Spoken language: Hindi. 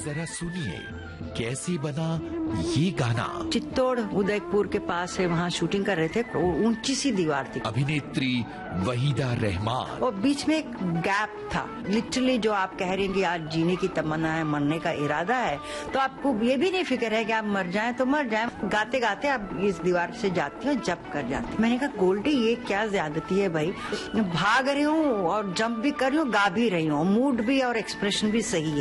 जरा सुनिए कैसे बना ये गाना। चित्तौड़ उदयपुर के पास है, वहाँ शूटिंग कर रहे थे। ऊंची सी दीवार थी। अभिनेत्री वहीदा रहमान और बीच में एक गैप था। लिटरली जो आप कह रहे हैं कि आज जीने की तमन्ना है, मरने का इरादा है, तो आपको ये भी नहीं फिक्र है कि आप मर जाएं तो मर जाएं। गाते गाते आप इस दीवार से जाती हो, जंप कर जाती। मैंने कहा गोल्डी ये क्या ज्यादती है भाई, भाग रही हूँ और जंप भी कर रही हूँ, गा भी रही हूँ, मूड भी और एक्सप्रेशन भी सही है।